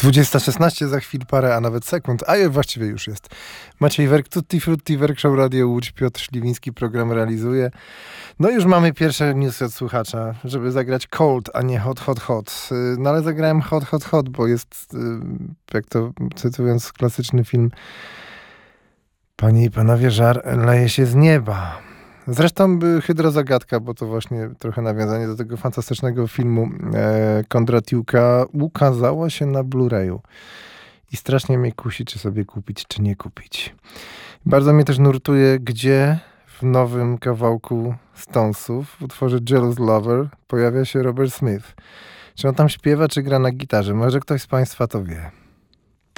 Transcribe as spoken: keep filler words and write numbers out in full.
dwudziesta szesnaście za chwil parę, a nawet sekund, a właściwie już jest. Maciej Werk, Tutti Frutti, Werkshow Radio Łódź, Piotr Śliwiński program realizuje. No już mamy pierwsze newsy od słuchacza, żeby zagrać Cold, a nie Hot, Hot, Hot. No ale zagrałem Hot, Hot, Hot, bo jest, jak to cytując klasyczny film, panie i panowie, żar leje się z nieba. Zresztą Hydrozagadka, bo to właśnie trochę nawiązanie do tego fantastycznego filmu e, Kondratiuka, ukazała się na Blu-rayu. I strasznie mnie kusi, czy sobie kupić, czy nie kupić. Bardzo mnie też nurtuje, gdzie w nowym kawałku Stonesów w utworze Jealous Lover pojawia się Robert Smith. Czy on tam śpiewa, czy gra na gitarze? Może ktoś z państwa to wie.